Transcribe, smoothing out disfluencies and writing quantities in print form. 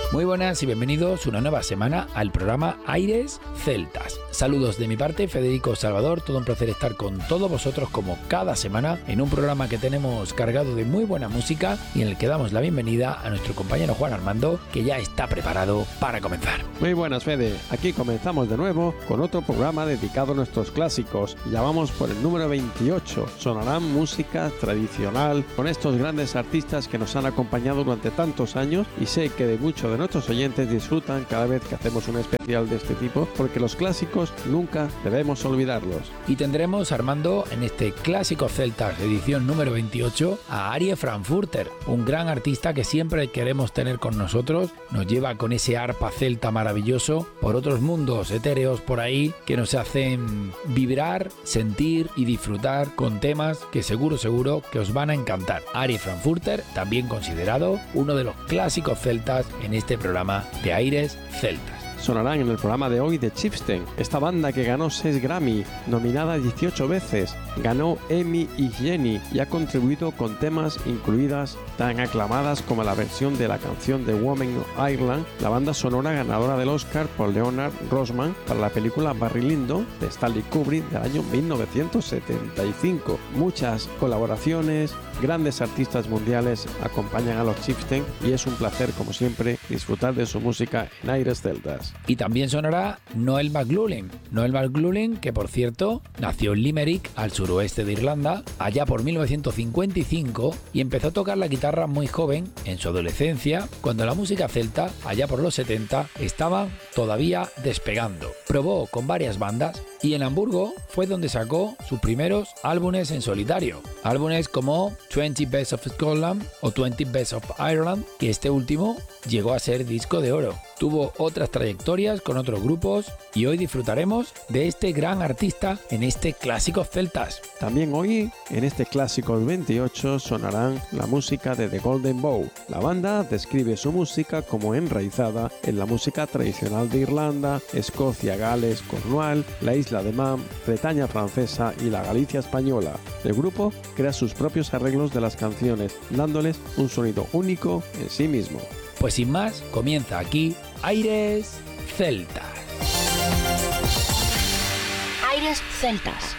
Muy buenas y bienvenidos una nueva semana al programa Aires Celtas. Saludos de mi parte, Federico Salvador, todo un placer estar con todos vosotros como cada semana en un programa que tenemos cargado de muy buena música y en el que damos la bienvenida a nuestro compañero Juan Armando, que ya está preparado para comenzar. Muy buenas, Fede, aquí comenzamos de nuevo con otro programa dedicado a nuestros clásicos. Ya vamos por el número 28, sonarán música tradicional con estos grandes artistas que nos han acompañado durante tantos años y sé que de muchos de nuestros oyentes disfrutan cada vez que hacemos un especial de este tipo, porque los clásicos nunca debemos olvidarlos. Y tendremos, Armando, en este Clásico Celtas edición número 28 a Arie Frankfurter, un gran artista que siempre queremos tener con nosotros. Nos lleva con ese arpa celta maravilloso por otros mundos etéreos por ahí que nos hacen vibrar, sentir y disfrutar con temas que seguro que os van a encantar. Arie Frankfurter, también considerado uno de los clásicos celtas en este programa de Aires Celtas. Sonarán en el programa de hoy The Chieftains, esta banda que ganó 6 Grammy, nominada 18 veces, ganó Emmy y Jenny y ha contribuido con temas incluidas tan aclamadas como la versión de la canción de Woman of Ireland, la banda sonora ganadora del Oscar por Leonard Rossman para la película Barry Lyndon de Stanley Kubrick del año 1975. Muchas colaboraciones, grandes artistas mundiales acompañan a los Chieftains y es un placer, como siempre, disfrutar de su música en Aires Celtas. Y también sonará Noel McLaughlin. Noel McLaughlin, que por cierto, nació en Limerick, al suroeste de Irlanda, allá por 1955 y empezó a tocar la guitarra muy joven, en su adolescencia, cuando la música celta, allá por los 70, estaba todavía despegando. Probó con varias bandas y en Hamburgo fue donde sacó sus primeros álbumes en solitario. Álbumes como 20 Best of Scotland o 20 Best of Ireland, que este último llegó a ser disco de oro. Tuvo otras trayectorias con otros grupos y hoy disfrutaremos de este gran artista en este Clásicos Celtas. También hoy, en este Clásicos 28, sonarán la música de The Golden Bough. La banda describe su música como enraizada en la música tradicional de Irlanda, Escocia, Gales, Cornwall, la isla de Man, Bretaña francesa y la Galicia española. El grupo crea sus propios arreglos de las canciones, dándoles un sonido único en sí mismo. Pues sin más, comienza aquí Aires Celtas. Aires Celtas.